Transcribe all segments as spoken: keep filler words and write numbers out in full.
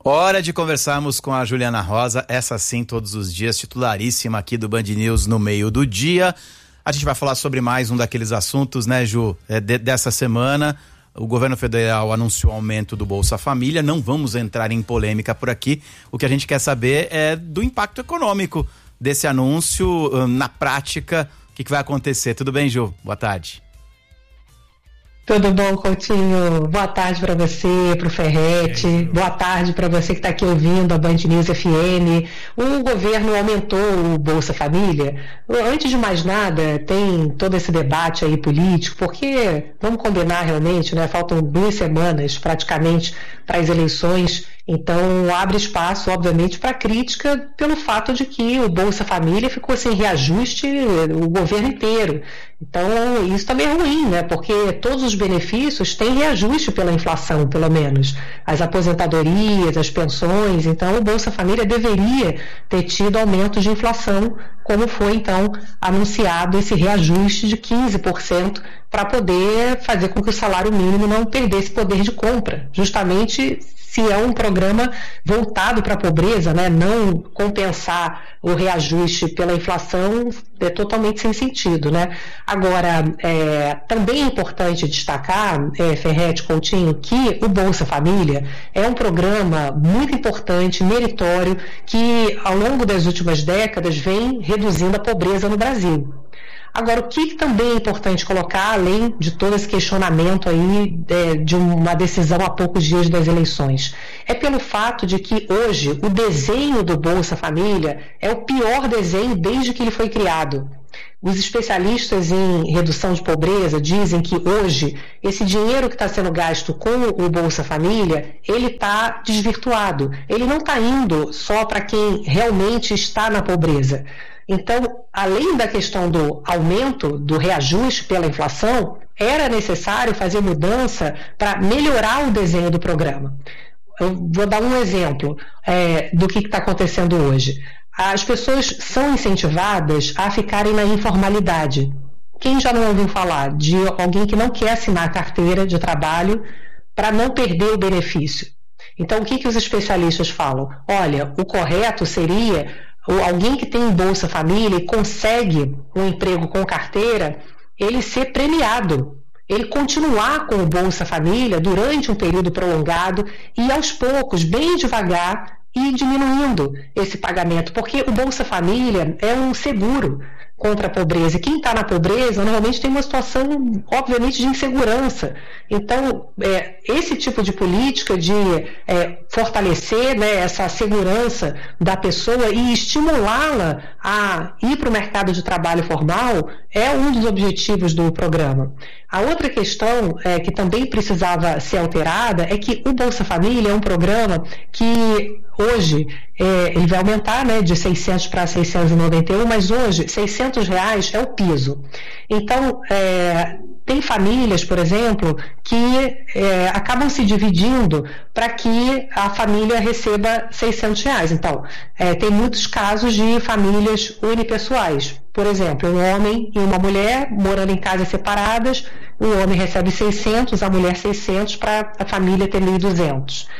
Hora de conversarmos com a Juliana Rosa, essa sim todos os dias, titularíssima aqui do Band News no meio do dia. A gente vai falar sobre mais um daqueles assuntos, né, Ju, é, de, dessa semana. O governo federal anunciou o aumento do Bolsa Família, não vamos entrar em polêmica por aqui. O que a gente quer saber é do impacto econômico desse anúncio na prática. O que, que vai acontecer? Tudo bem, Ju? Boa tarde. Tudo bom, Coutinho? Boa tarde para você, para o Ferretti. É, boa tarde para você que está aqui ouvindo a Band News F M. O governo aumentou o Bolsa Família. Antes de mais nada, tem todo esse debate aí político, porque, vamos combinar realmente, né? Faltam duas semanas praticamente para as eleições. Então, abre espaço, obviamente, para crítica pelo fato de que o Bolsa Família ficou sem reajuste o governo inteiro. Então, isso também é ruim, né? Porque todos os benefícios têm reajuste pela inflação, pelo menos. As aposentadorias, as pensões. Então, o Bolsa Família deveria ter tido aumento de inflação, como foi, então, anunciado esse reajuste de quinze por cento para poder fazer com que o salário mínimo não perdesse poder de compra. Justamente se é um programa voltado para a pobreza, né, não compensar o reajuste pela inflação é totalmente sem sentido, né? Agora, é, também é importante destacar, é, Ferretti, Coutinho, que o Bolsa Família é um programa muito importante, meritório, que ao longo das últimas décadas vem reduzindo a pobreza no Brasil. Agora, o que também é importante colocar, além de todo esse questionamento aí é, de uma decisão há poucos dias das eleições, é pelo fato de que hoje o desenho do Bolsa Família é o pior desenho desde que ele foi criado. Os especialistas em redução de pobreza dizem que hoje esse dinheiro que está sendo gasto com o Bolsa Família, ele está desvirtuado. Ele não está indo só para quem realmente está na pobreza. Então, além da questão do aumento, do reajuste pela inflação, era necessário fazer mudança para melhorar o desenho do programa. Eu vou dar um exemplo é, do que está acontecendo hoje. As pessoas são incentivadas a ficarem na informalidade. Quem já não ouviu falar de alguém que não quer assinar a carteira de trabalho para não perder o benefício? Então, o que, que os especialistas falam? Olha, o correto seria alguém que tem Bolsa Família e consegue um emprego com carteira, ele ser premiado, ele continuar com o Bolsa Família durante um período prolongado e aos poucos, bem devagar, ir diminuindo esse pagamento, porque o Bolsa Família é um seguro contra a pobreza, e quem está na pobreza normalmente tem uma situação, obviamente, de insegurança. Então, é, esse tipo de política de é, fortalecer, né, essa segurança da pessoa e estimulá-la a ir para o mercado de trabalho formal é um dos objetivos do programa. A outra questão é, que também precisava ser alterada é que o Bolsa Família é um programa que hoje é, ele vai aumentar, né, de seiscentos para seiscentos e noventa e um, mas hoje seiscentos reais é o piso. Então, é, tem famílias, por exemplo, que é, acabam se dividindo para que a família receba seiscentos reais. Então, é, tem muitos casos de famílias unipessoais. Por exemplo, um homem e uma mulher morando em casas separadas, o homem recebe seiscentos, a mulher seiscentos, para a família ter mil e duzentos.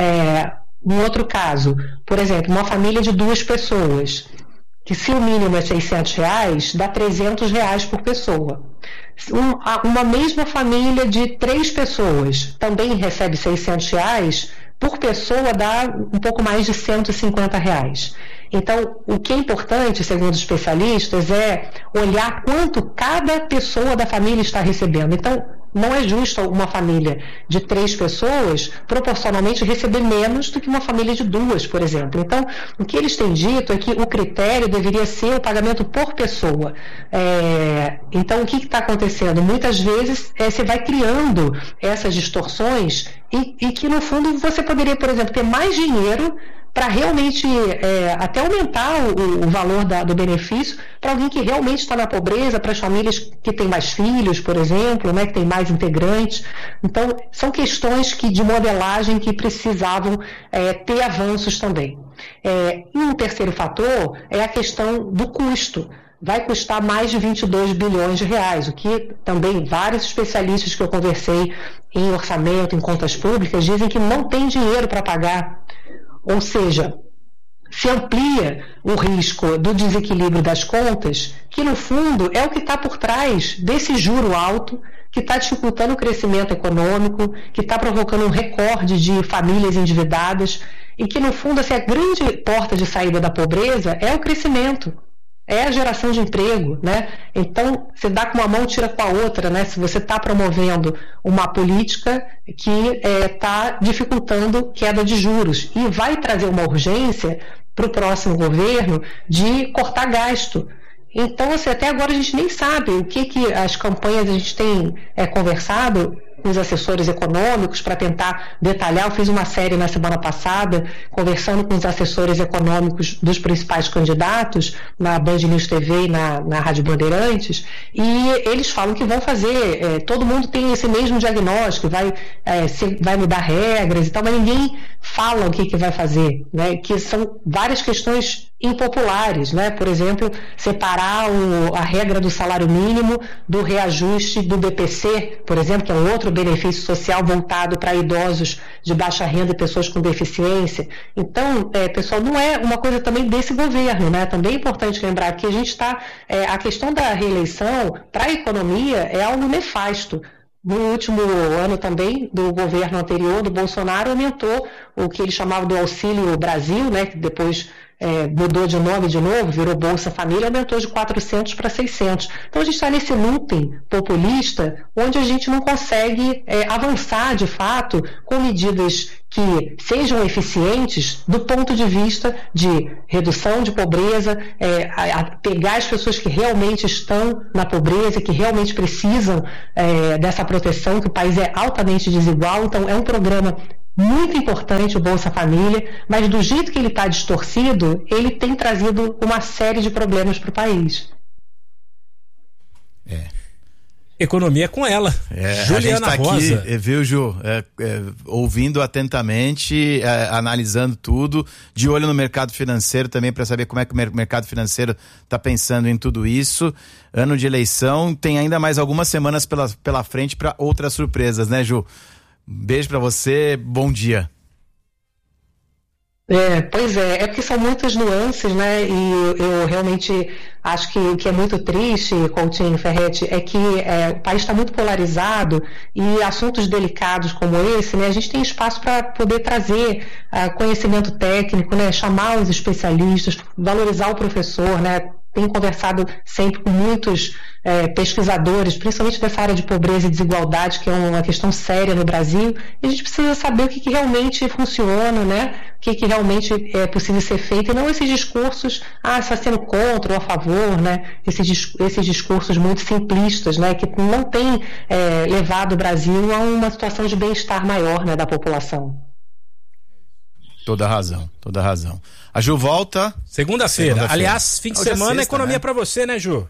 É, um outro caso, por exemplo, uma família de duas pessoas, que se o mínimo é seiscentos reais, dá trezentos reais por pessoa. Um, uma mesma família de três pessoas também recebe seiscentos reais, por pessoa dá um pouco mais de cento e cinquenta reais. Então, o que é importante, segundo os especialistas, é olhar quanto cada pessoa da família está recebendo. Então, não é justo uma família de três pessoas proporcionalmente receber menos do que uma família de duas, por exemplo. Então, o que eles têm dito é que o critério deveria ser o pagamento por pessoa. É, então, o que está acontecendo? Muitas vezes é, você vai criando essas distorções e, e que, no fundo, você poderia, por exemplo, ter mais dinheiro para realmente é, até aumentar o, o valor da, do benefício para alguém que realmente está na pobreza, para as famílias que têm mais filhos, por exemplo, né, que têm mais integrantes. Então, são questões que, de modelagem que precisavam é, ter avanços também. É, e um terceiro fator é a questão do custo. Vai custar mais de vinte e dois bilhões de reais, o que também vários especialistas que eu conversei em orçamento, em contas públicas, dizem que não tem dinheiro para pagar. Ou seja, se amplia o risco do desequilíbrio das contas, que no fundo é o que está por trás desse juro alto, que está dificultando o crescimento econômico, que está provocando um recorde de famílias endividadas, e que no fundo assim, a grande porta de saída da pobreza é o crescimento, é a geração de emprego, né? Então, você dá com uma mão, tira com a outra, né? Se você está promovendo uma política que está é, dificultando queda de juros e vai trazer uma urgência para o próximo governo de cortar gasto. Então, assim, até agora a gente nem sabe o que, que as campanhas a gente tem é, conversado com os assessores econômicos para tentar detalhar. Eu fiz uma série na semana passada conversando com os assessores econômicos dos principais candidatos na Band News T V e na, na Rádio Bandeirantes, e eles falam que vão fazer, é, todo mundo tem esse mesmo diagnóstico, vai, é, se, vai mudar regras e tal, mas ninguém fala o que, que vai fazer, né? Que são várias questões impopulares, né? Por exemplo, separar o, a regra do salário mínimo do reajuste do B P C, por exemplo, que é um outro benefício social voltado para idosos de baixa renda e pessoas com deficiência. Então, é, pessoal, não é uma coisa também desse governo, né? Também é importante lembrar que a gente está, é, a questão da reeleição para a economia é algo nefasto. No último ano também, do governo anterior, do Bolsonaro, aumentou o que ele chamava do Auxílio Brasil, né, que depois é, mudou de nome de novo, virou Bolsa Família, aumentou de quatrocentos para seiscentos. Então a gente está nesse looping populista, onde a gente não consegue é, avançar de fato com medidas que sejam eficientes do ponto de vista de redução de pobreza, é, a, a pegar as pessoas que realmente estão na pobreza, que realmente precisam é, dessa proteção, que o país é altamente desigual. Então é um programa muito importante, o Bolsa Família, mas do jeito que ele está distorcido, ele tem trazido uma série de problemas para o país. É. Economia com ela, é, Juliana a gente tá Rosa. aqui, viu, Ju, é, é, ouvindo atentamente, é, analisando tudo, de olho no mercado financeiro também, para saber como é que o mercado financeiro está pensando em tudo isso. Ano de eleição, tem ainda mais algumas semanas pela, pela frente para outras surpresas, né, Ju? Beijo para você, bom dia. É, pois é, é porque são muitas nuances, né, e eu, eu realmente acho que o que é muito triste, Coutinho, Ferretti, é que é, o país está muito polarizado e assuntos delicados como esse, né, a gente tem espaço para poder trazer uh, conhecimento técnico, né, chamar os especialistas, valorizar o professor, né. Tenho conversado sempre com muitos é, pesquisadores, principalmente dessa área de pobreza e desigualdade, que é uma questão séria no Brasil, e a gente precisa saber o que, que realmente funciona, né? O que, que realmente é possível ser feito, e não esses discursos, ah, está sendo contra ou a favor, né? Esses, esses discursos muito simplistas, né? Que não têm é, levado o Brasil a uma situação de bem-estar maior, né, da população. Toda razão, toda razão. A Ju volta segunda-feira. Segunda Aliás, fim de Hoje semana, é sexta, economia, né? Para você, né, Ju?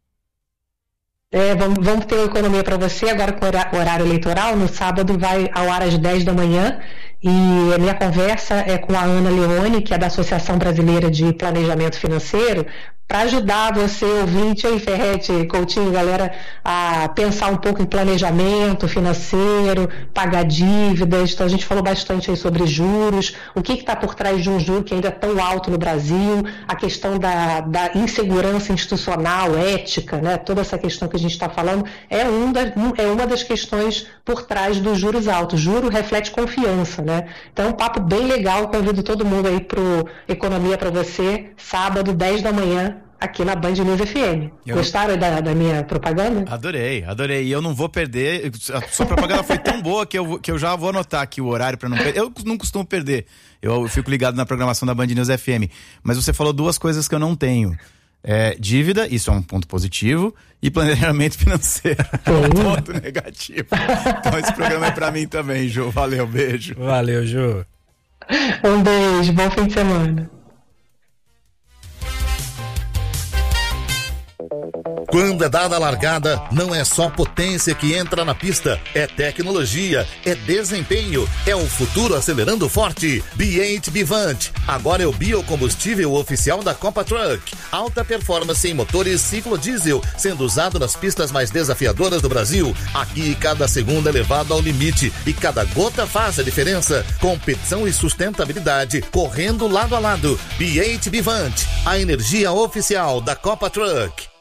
É, vamos, vamos ter economia para você agora com o horário eleitoral. No sábado vai ao ar às dez da manhã. E a minha conversa é com a Ana Leone, que é da Associação Brasileira de Planejamento Financeiro, para ajudar você, ouvinte aí, Ferretti, Coutinho, galera, a pensar um pouco em planejamento financeiro, pagar dívidas. Então a gente falou bastante aí sobre juros, o que está por trás de um juro que ainda é tão alto no Brasil, a questão da, da insegurança institucional, ética, né? Toda essa questão que a gente está falando é, um da, é uma das questões por trás dos juros altos. Juro reflete confiança, né? Então é um papo bem legal, convido todo mundo aí pro Economia para você, sábado, dez da manhã, aqui na Band News F M. Eu... Gostaram da, da minha propaganda? Adorei, adorei. E eu não vou perder. A sua propaganda foi tão boa que eu, que eu já vou anotar aqui o horário para não perder. Eu não costumo perder. Eu fico ligado na programação da Band News F M. Mas você falou duas coisas que eu não tenho. É, dívida, isso é um ponto positivo, e planejamento financeiro é um ponto negativo. Então esse programa é pra mim também, Ju. Valeu, beijo. Valeu, Ju. Um beijo, bom fim de semana. Quando é dada a largada, não é só potência que entra na pista, é tecnologia, é desempenho, é o futuro acelerando forte. B oito Bivante, agora é o biocombustível oficial da Copa Truck. Alta performance em motores ciclo diesel, sendo usado nas pistas mais desafiadoras do Brasil. Aqui cada segundo é levado ao limite e cada gota faz a diferença. Competição e sustentabilidade correndo lado a lado. B oito Bivante, a energia oficial da Copa Truck.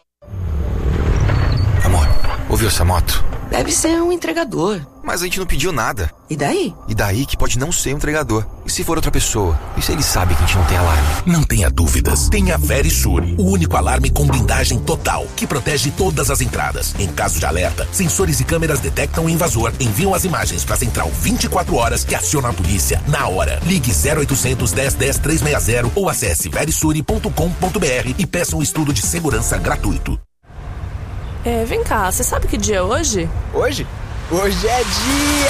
Amor, ouviu essa moto? Deve ser um entregador. Mas a gente não pediu nada. E daí? E daí que pode não ser um entregador. E se for outra pessoa? E se ele sabe que a gente não tem alarme? Não tenha dúvidas. Tenha Verisure, o único alarme com blindagem total, que protege todas as entradas. Em caso de alerta, sensores e câmeras detectam o invasor, enviam as imagens para a central vinte e quatro horas que aciona a polícia na hora. Ligue zero oitocentos, dez, dez, trezentos e sessenta ou acesse verisure ponto com ponto br e peça um estudo de segurança gratuito. É, vem cá, você sabe que dia é hoje? Hoje? Hoje é dia